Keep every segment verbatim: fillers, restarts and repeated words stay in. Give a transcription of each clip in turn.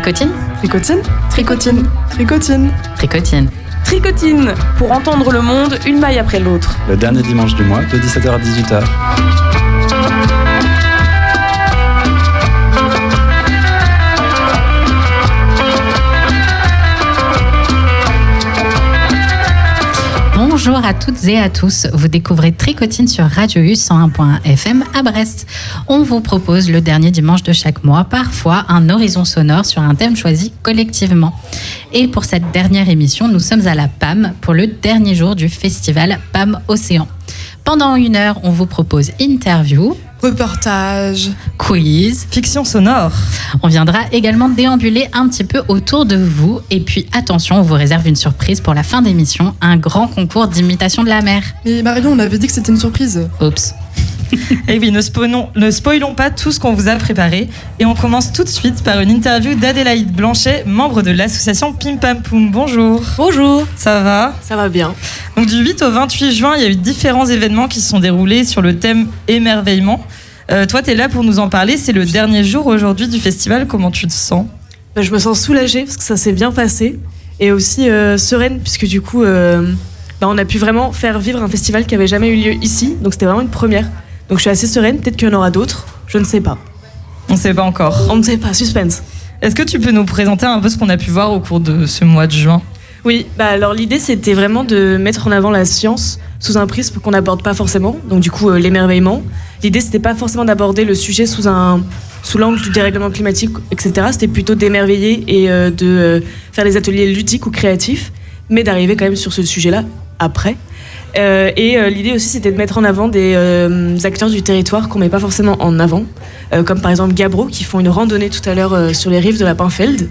Tricotine Tricotine Tricotine Tricotine Tricotine. Tricotine, pour entendre le monde une maille après l'autre. Le dernier dimanche du mois, de dix-sept heures à dix-huit heures. Bonjour à toutes et à tous, vous découvrez Tricotine sur Radio U cent un point un F M à Brest. On vous propose le dernier dimanche de chaque mois, parfois un horizon sonore sur un thème choisi collectivement. Et pour cette dernière émission, nous sommes à la P A M pour le dernier jour du festival P A M Océan. Pendant une heure, on vous propose interview, reportage, quiz, fiction sonore. On viendra également déambuler un petit peu autour de vous. Et puis attention, on vous réserve une surprise pour la fin d'émission, un grand concours d'imitation de la mer. Mais Marion, on avait dit que c'était une surprise. Oups. Et oui, ne spoilons, ne spoilons pas tout ce qu'on vous a préparé. Et on commence tout de suite par une interview d'Adélaïde Blanchet, membre de l'association Pim Pam Poum. Bonjour. Bonjour. Ça va ? Ça va bien. Donc du huit au vingt-huit juin, il y a eu différents événements qui se sont déroulés sur le thème émerveillement. Euh, toi, tu es là pour nous en parler. C'est le dernier jour aujourd'hui du festival. Comment tu te sens ? Ben, je me sens soulagée parce que ça s'est bien passé. Et aussi euh, sereine, puisque du coup, euh, ben, on a pu vraiment faire vivre un festival qui n'avait jamais eu lieu ici. Donc c'était vraiment une première. Donc je suis assez sereine, peut-être qu'il y en aura d'autres, je ne sais pas. On ne sait pas encore. On ne sait pas, suspense. Est-ce que tu peux nous présenter un peu ce qu'on a pu voir au cours de ce mois de juin ? Oui, bah alors l'idée c'était vraiment de mettre en avant la science sous un prisme qu'on n'aborde pas forcément, donc du coup euh, l'émerveillement. L'idée c'était pas forcément d'aborder le sujet sous un sous l'angle du dérèglement climatique, et cetera. C'était plutôt d'émerveiller et euh, de euh, faire des ateliers ludiques ou créatifs, mais d'arriver quand même sur ce sujet-là après. Euh, et euh, l'idée aussi c'était de mettre en avant des euh, acteurs du territoire qu'on met pas forcément en avant, euh, comme par exemple Gabro qui font une randonnée tout à l'heure euh, sur les rives de la Pinfeld.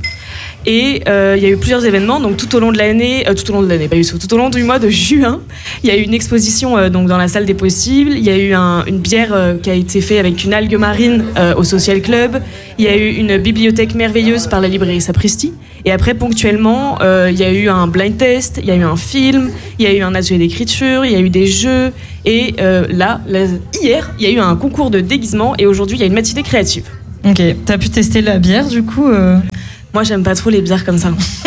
Et euh, il y a eu plusieurs événements, donc tout au long de l'année, euh, tout au long de l'année, pas du tout, tout au long du mois de juin, il y a eu une exposition euh, donc dans la salle des possibles. Il y a eu un, une bière euh, qui a été faite avec une algue marine euh, au Social Club. Il y a eu une bibliothèque merveilleuse par la librairie Sapristi. Et après, ponctuellement, euh, il y a eu un blind test, il y a eu un film, il y a eu un atelier d'écriture, il y a eu des jeux. Et euh, là, là, hier, il y a eu un concours de déguisement et aujourd'hui, il y a une matinée créative. Ok, t'as pu tester la bière du coup euh... Moi, j'aime pas trop les bières comme ça.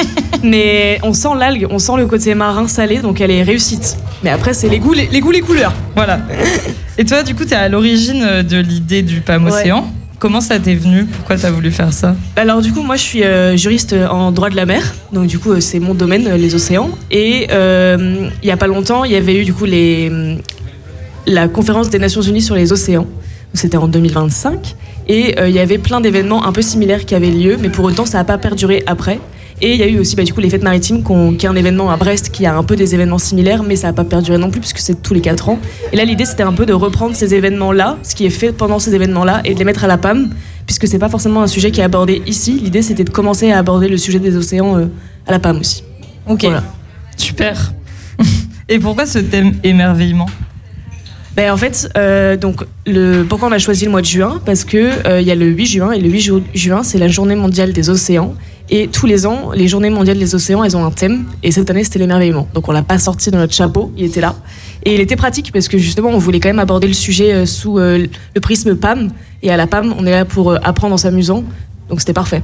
Mais on sent l'algue, on sent le côté marin salé, donc elle est réussite. Mais après, c'est les goûts, les, les goûts, les couleurs. Voilà. Et toi, du coup, t'es à l'origine de l'idée du P A M Océan. Ouais. Comment ça t'est venu ? Pourquoi t'as voulu faire ça ? Alors du coup, moi je suis euh, juriste en droit de la mer, donc du coup euh, c'est mon domaine, euh, les océans. Et euh, il y a pas longtemps, il y avait eu du coup les, la conférence des Nations Unies sur les océans. C'était en deux mille vingt-cinq. Et euh, il y avait plein d'événements un peu similaires qui avaient lieu, mais pour autant ça n'a pas perduré après. Et il y a eu aussi bah, du coup les fêtes maritimes, qui est un événement à Brest qui a un peu des événements similaires, mais ça n'a pas perduré non plus puisque c'est tous les quatre ans. Et là l'idée c'était un peu de reprendre ces événements-là, ce qui est fait pendant ces événements-là, et de les mettre à la P A M, puisque c'est pas forcément un sujet qui est abordé ici. L'idée c'était de commencer à aborder le sujet des océans euh, à la P A M aussi. Ok, voilà. Super. Et pourquoi ce thème émerveillement ? Ben en fait, euh, donc le, pourquoi on a choisi le mois de juin ? Parce que euh, y a le huit juin, et le huit ju- juin, c'est la journée mondiale des océans. Et tous les ans, les journées mondiales des océans, elles ont un thème. Et cette année, c'était l'émerveillement. Donc on l'a pas sorti de notre chapeau, il était là. Et il était pratique parce que justement, on voulait quand même aborder le sujet euh, sous euh, le prisme P A M. Et à la P A M, on est là pour euh, apprendre en s'amusant. Donc c'était parfait.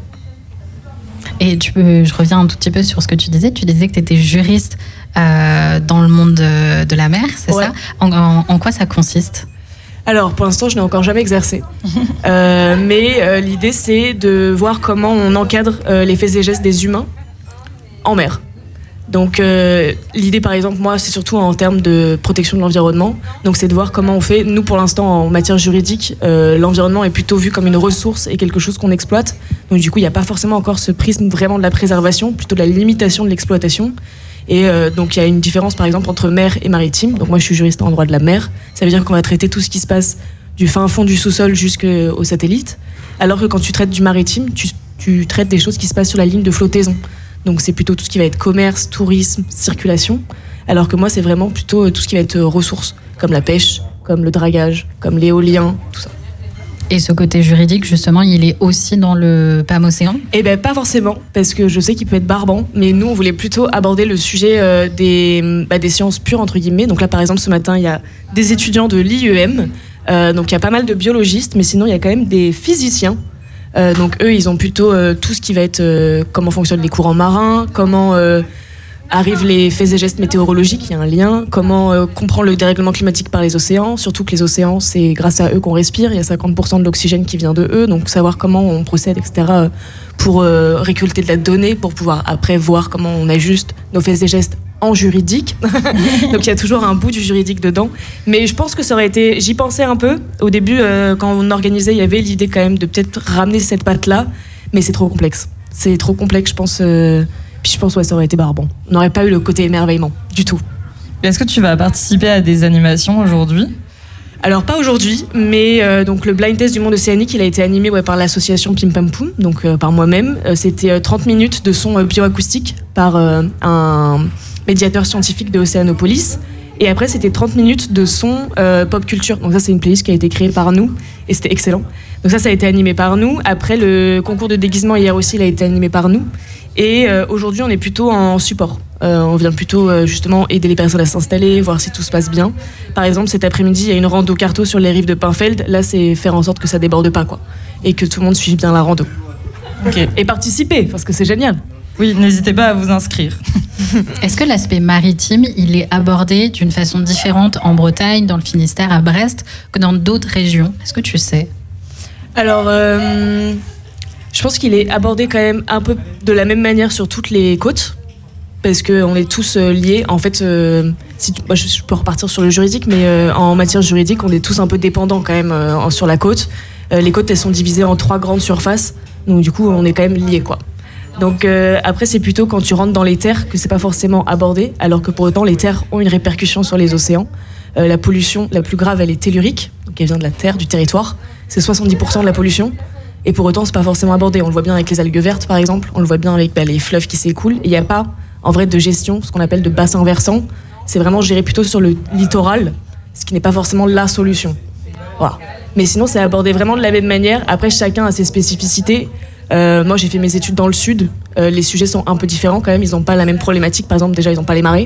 Et tu peux, je reviens un tout petit peu sur ce que tu disais. Tu disais que tu étais juriste euh, dans le monde de, de la mer, c'est ouais. ça ? en, en, en quoi ça consiste ? Alors, pour l'instant, je n'ai encore jamais exercé. euh, mais euh, l'idée, c'est de voir comment on encadre euh, les faits et gestes des humains en mer. Donc, euh, l'idée, par exemple, moi, c'est surtout en termes de protection de l'environnement. Donc, c'est de voir comment on fait. Nous, pour l'instant, en matière juridique, euh, l'environnement est plutôt vu comme une ressource et quelque chose qu'on exploite. Donc, du coup, il n'y a pas forcément encore ce prisme vraiment de la préservation, plutôt de la limitation de l'exploitation. Et euh, donc, il y a une différence, par exemple, entre mer et maritime. Donc, moi, je suis juriste en droit de la mer. Ça veut dire qu'on va traiter tout ce qui se passe du fin fond du sous-sol jusqu'au satellite. Alors que quand tu traites du maritime, tu, tu traites des choses qui se passent sur la ligne de flottaison. Donc c'est plutôt tout ce qui va être commerce, tourisme, circulation, alors que moi c'est vraiment plutôt tout ce qui va être ressources, comme la pêche, comme le dragage, comme l'éolien, tout ça. Et ce côté juridique, justement, il est aussi dans le P A M Océan ? Eh bien, pas forcément, parce que je sais qu'il peut être barbant, mais nous, on voulait plutôt aborder le sujet euh, des, bah, des sciences pures, entre guillemets. Donc là, par exemple, ce matin, il y a des étudiants de l'I E M, euh, donc il y a pas mal de biologistes, mais sinon, il y a quand même des physiciens, Euh, donc eux, ils ont plutôt euh, tout ce qui va être euh, comment fonctionnent les courants marins, comment euh, arrivent les faits et gestes météorologiques, il y a un lien, comment euh, comprendre le dérèglement climatique par les océans, surtout que les océans, c'est grâce à eux qu'on respire, il y a cinquante pour cent de l'oxygène qui vient de eux, donc savoir comment on procède, et cetera, pour euh, récolter de la donnée, pour pouvoir après voir comment on ajuste nos faits et gestes en juridique. Donc il y a toujours un bout du juridique dedans. Mais je pense que ça aurait été... J'y pensais un peu. Au début, euh, quand on organisait, il y avait l'idée quand même de peut-être ramener cette patte-là. Mais c'est trop complexe. C'est trop complexe, je pense. Euh... Puis je pense, ouais, ça aurait été barbant. On n'aurait pas eu le côté émerveillement, du tout. Est-ce que tu vas participer à des animations aujourd'hui ? Alors pas aujourd'hui, mais euh, donc le blind test du monde océanique, il a été animé ouais, par l'association Pim Pam Poum, donc euh, par moi-même. Euh, c'était euh, trente minutes de son euh, bioacoustique par euh, un médiateur scientifique de Océanopolis. Et après, c'était trente minutes de son euh, pop culture. Donc ça, c'est une playlist qui a été créée par nous et c'était excellent. Donc ça, ça a été animé par nous. Après, le concours de déguisement hier aussi, il a été animé par nous. Et euh, aujourd'hui, on est plutôt en support. Euh, on vient plutôt euh, justement aider les personnes à s'installer, voir si tout se passe bien. Par exemple, cet après-midi, il y a une rando carto sur les rives de Pinfeld. Là, c'est faire en sorte que ça déborde pas, quoi, et que tout le monde suive bien la rando. Ok. Et participer, parce que c'est génial. Oui, n'hésitez pas à vous inscrire. Est-ce que l'aspect maritime, il est abordé d'une façon différente en Bretagne, dans le Finistère, à Brest, que dans d'autres régions ? Est-ce que tu sais ? Alors, euh, je pense qu'il est abordé quand même un peu de la même manière sur toutes les côtes, parce qu'on est tous euh, liés. En fait, euh, si tu, moi, je, je peux repartir sur le juridique, mais euh, en matière juridique, on est tous un peu dépendants quand même euh, sur la côte. Euh, les côtes, elles sont divisées en trois grandes surfaces, donc du coup, on est quand même liés, quoi. Donc euh, après, c'est plutôt quand tu rentres dans les terres que c'est pas forcément abordé, alors que pour autant, les terres ont une répercussion sur les océans. Euh, la pollution la plus grave, elle est tellurique, donc elle vient de la terre, du territoire. C'est soixante-dix pour cent de la pollution. Et pour autant, c'est pas forcément abordé. On le voit bien avec les algues vertes, par exemple. On le voit bien avec bah, les fleuves qui s'écoulent. Il n'y a pas, en vrai, de gestion, ce qu'on appelle de bassin versant. C'est vraiment géré plutôt sur le littoral, ce qui n'est pas forcément la solution. Voilà. Mais sinon, c'est abordé vraiment de la même manière. Après, chacun a ses spécificités. Euh, moi, j'ai fait mes études dans le sud. Euh, les sujets sont un peu différents quand même. Ils n'ont pas la même problématique. Par exemple, déjà, ils n'ont pas les marées.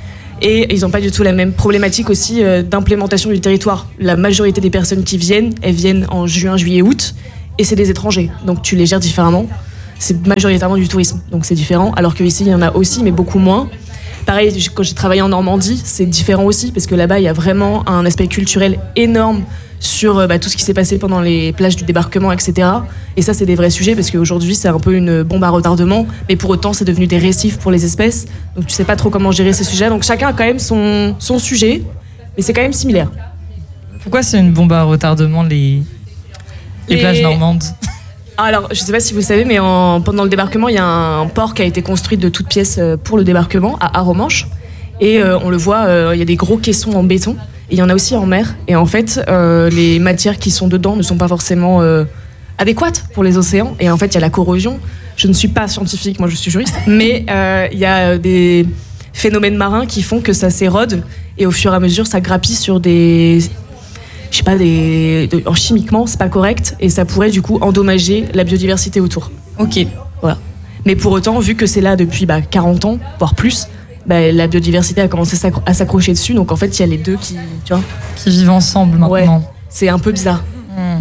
Et ils n'ont pas du tout la même problématique aussi euh, d'implémentation du territoire. La majorité des personnes qui viennent, elles viennent en juin, juillet, août. Et c'est des étrangers. Donc, tu les gères différemment. C'est majoritairement du tourisme. Donc, c'est différent. Alors qu'ici, il y en a aussi, mais beaucoup moins. Pareil, quand j'ai travaillé en Normandie, c'est différent aussi. Parce que là-bas, il y a vraiment un aspect culturel énorme sur bah, tout ce qui s'est passé pendant les plages du débarquement, et cetera. Et ça, c'est des vrais sujets, parce qu'aujourd'hui, c'est un peu une bombe à retardement, mais pour autant, c'est devenu des récifs pour les espèces. Donc, tu sais pas trop comment gérer ces sujets. Donc, chacun a quand même son, son sujet, mais c'est quand même similaire. Pourquoi c'est une bombe à retardement, les, les... les plages normandes ? Alors, je sais pas si vous savez, mais en, pendant le débarquement, il y a un port qui a été construit de toutes pièces pour le débarquement, à Arromanches. Et euh, on le voit, il euh, y a des gros caissons en béton. Et il y en a aussi en mer. Et en fait, euh, les matières qui sont dedans ne sont pas forcément euh, adéquates pour les océans. Et en fait, il y a la corrosion. Je ne suis pas scientifique, moi je suis juriste. Mais il euh, y a des phénomènes marins qui font que ça s'érode. Et au fur et à mesure, ça grappille sur des... Je sais pas, des... De, en chimiquement, c'est pas correct. Et ça pourrait du coup endommager la biodiversité autour. Ok. Voilà. Mais pour autant, vu que c'est là depuis bah, quarante ans, voire plus... Bah, la biodiversité a commencé à s'accrocher dessus, donc en fait il y a les deux qui, tu vois, qui vivent ensemble maintenant. Ouais, c'est un peu bizarre. Mmh.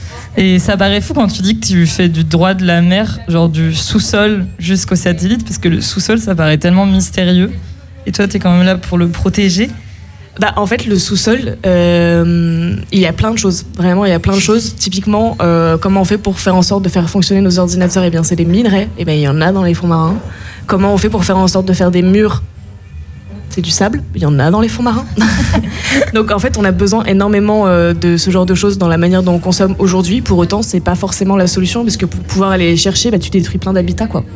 Et ça paraît fou quand tu dis que tu fais du droit de la mer, genre du sous-sol jusqu'au satellite, parce que le sous-sol ça paraît tellement mystérieux. Et toi t'es quand même là pour le protéger. Bah en fait le sous-sol, euh, il y a plein de choses. Vraiment il y a plein de choses. Typiquement, euh, comment on fait pour faire en sorte de faire fonctionner nos ordinateurs ? Eh bien c'est des minerais. Et bien il y en a dans les fonds marins. Comment on fait pour faire en sorte de faire des murs ? C'est du sable, il y en a dans les fonds marins. Donc en fait, on a besoin énormément euh, de ce genre de choses dans la manière dont on consomme aujourd'hui. Pour autant, c'est pas forcément la solution, parce que pour pouvoir aller les chercher, bah, tu détruis plein d'habitats, quoi.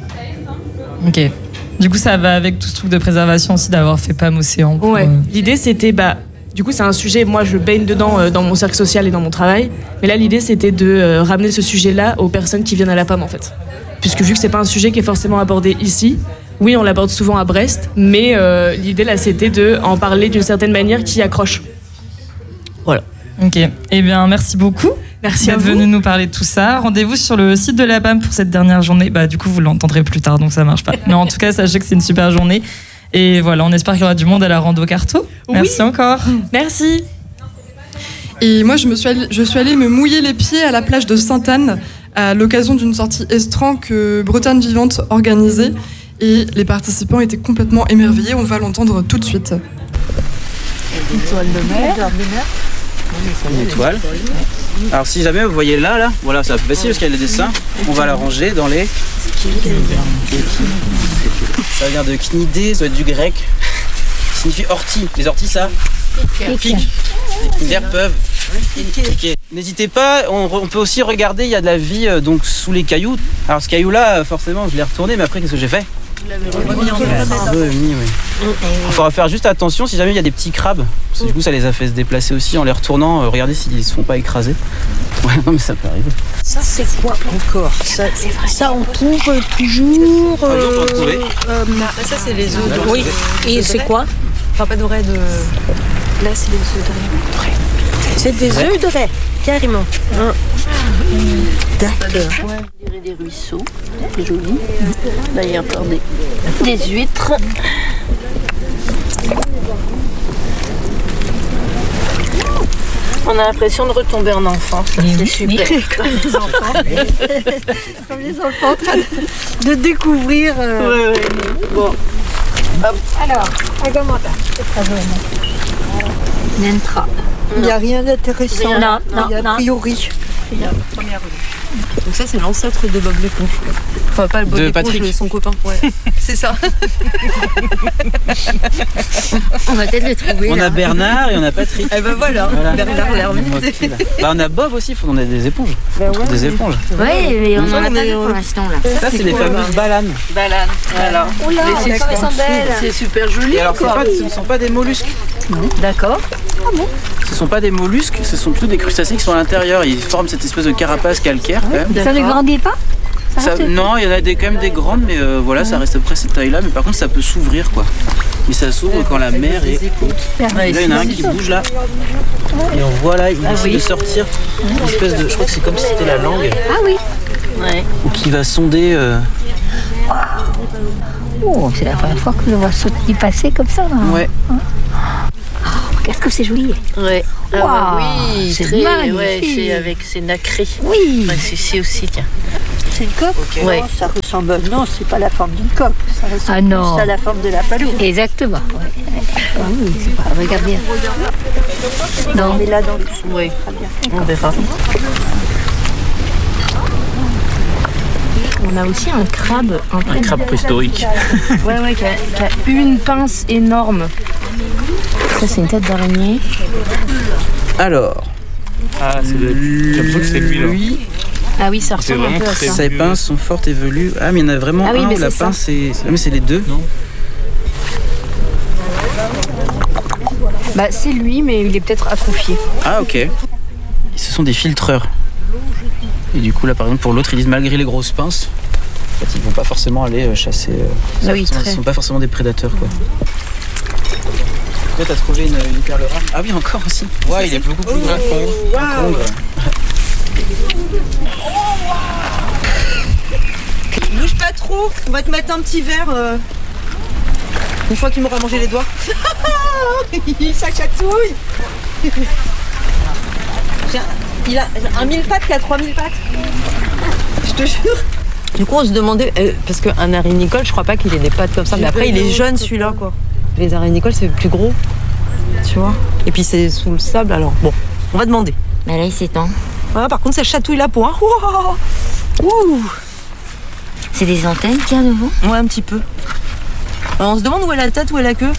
Ok. Du coup, ça va avec tout ce truc de préservation aussi d'avoir fait P A M Océan. Pour... Ouais. L'idée, c'était, bah, du coup, c'est un sujet. Moi, je baigne dedans euh, dans mon cercle social et dans mon travail. Mais là, l'idée, c'était de euh, ramener ce sujet-là aux personnes qui viennent à la P A M, en fait. Puisque vu que c'est pas un sujet qui est forcément abordé ici. Oui, on l'aborde souvent à Brest, mais euh, l'idée là, c'était d'en parler d'une certaine manière qui accroche. Voilà. Ok. Eh bien, merci beaucoup. Merci à vous. D'être venu nous parler de tout ça. Rendez-vous sur le site de la P A M pour cette dernière journée. Bah, du coup, vous l'entendrez plus tard, donc ça marche pas. Mais en tout cas, sachez que c'est une super journée. Et voilà, on espère qu'il y aura du monde à la rando carto. Oui. Merci encore. Merci. Et moi, je, me suis allée, je suis allée me mouiller les pieds à la plage de Sainte-Anne à l'occasion d'une sortie estran que Bretagne Vivante organisait. Et les participants étaient complètement émerveillés. On va l'entendre tout de suite. Une étoile de mer. Une étoile. Alors si jamais vous voyez là, là, voilà, c'est un peu facile parce qu'il y a les dessins. On va la ranger dans les... Ça vient de knidé, ça doit être du grec. Ça signifie ortie. Les orties, ça pique. Les knidaires peuvent piquer. N'hésitez pas, on, on peut aussi regarder, il y a de la vie euh, donc sous les cailloux. Alors ce caillou-là, forcément, je l'ai retourné, mais après, qu'est-ce que j'ai fait ? Remis, oui. Il faudra faire juste attention si jamais il y a des petits crabes, parce que du coup ça les a fait se déplacer aussi en les retournant, euh, regardez s'ils se font pas écraser. Ouais, non mais ça peut arriver. Ça c'est quoi encore ça, ça on trouve toujours. Par exemple, on va trouver. Euh, Ça, c'est les œufs de oui. Et c'est quoi? Enfin, pas de raie de. Là, c'est les œufs de raie. C'est des œufs de raie, carrément. Ah. D'accord. On dirait des ruisseaux, c'est joli. Là, il y a encore des, des huîtres. On a l'impression de retomber en enfance, c'est super. Comme les enfants. Comme les enfants en train de, de découvrir. Euh... Ouais, ouais. Bon. Hop. Alors, Agamanda, c'est très joli. Nentra. Il n'y a rien d'intéressant. Non, non, il y a non. a priori. Donc, ça, c'est l'ancêtre de Bob l'éponge. Enfin, pas le Bob De l'éponge, Patrick. mais son copain. Ouais, c'est ça. On va peut-être le trouver. On là. a Bernard et on a Patrick. Eh ben voilà, Voilà. Bernard l'hermine. Bah on a Bob aussi, il faut qu'on ait des éponges. Bah On trouve des éponges. Ouais, mais on Mmh. en a On pas est- vu pour l'instant là. Ça c'est les fameuses balanes. Balane. Voilà. Oh là, Mais c'est d'accord. super belle. C'est super joli. Et alors c'est quoi. pas, ce ne sont pas des mollusques. D'accord. Ce ne sont pas des mollusques, ce sont plutôt des crustacés qui sont à l'intérieur. Ils forment cette espèce de carapace calcaire quand même. Ça ne grandit pas? Ça- non, il y en a des, quand même des grandes, mais euh, voilà, ça reste à peu près cette taille-là. Mais par contre, ça peut s'ouvrir quoi. Et ça s'ouvre quand la mer est haute. Et là, il y en a un qui bouge là. Et on voit là, il décide de sortir une espèce de. Je crois que c'est comme si c'était la langue. Ah oui. Ouais. Ou qui va sonder. euh, Oh, c'est la première fois que je vois ça y passer comme ça. Là. Ouais. Qu'est-ce que c'est joli. Ouais. Ah Waouh, bah oui, c'est très, magnifique. ouais, c'est avec c'est nacré. Oui. Ouais, c'est ici aussi, tiens. C'est une coque. Ouais. Non, ça ressemble. Non, c'est pas la forme d'une coque. Ça ressemble Ah non. plus à la forme de la palourde. Exactement. Ouais. Ah oui, c'est pas. Regarde bien. Non. Mais là dans le fond. Oui. Très bien. On verra. On a aussi un crabe. Un, Un crabe préhistorique. Ouais, ouais, qui a, qui a une pince énorme. Ça, c'est une tête d'araignée. Alors. Ah, c'est le... J'ai l'impression que c'est lui là. Lui, Ah oui, ça C'est ressemble un vraiment peu à très ça. ses pinces sont fortes et velues. Ah, mais il y en a vraiment Ah oui, un mais où la c'est ça. pince c'est. Ah, mais c'est les deux. Non. Bah, c'est lui, mais il est peut-être atrophié. Ah, ok. Et ce sont des filtreurs. Et du coup, là, par exemple, pour l'autre, ils disent malgré les grosses pinces, en fait, ils vont pas forcément aller euh, chasser. euh, Ah oui, ce très. sont pas forcément des prédateurs, quoi. Toi, t'as trouvé une, une perle rare. Ah oui, encore aussi. Ouais, il est beaucoup plus grand. Incombe. Bouge pas trop, on va te mettre un petit verre euh, une fois qu'il m'aura mangé les doigts. Ça chatouille. J'ai un- Il a un mille pattes qui a trois mille pattes. Je te jure. Du coup, on se demandait, euh, parce qu'un arénicole, je crois pas qu'il ait des pattes comme ça, mais après, il est jeune celui-là, quoi. Les arénicoles, c'est plus gros, tu vois. Et puis, c'est sous le sable, alors bon, on va demander. Mais là, il s'étend. Voilà, par contre, ça chatouille la peau. Hein. Ouah. Ouh. C'est des antennes qu'il y a devant. Ouais, un petit peu. Alors, on se demande où est la tête, où est la queue.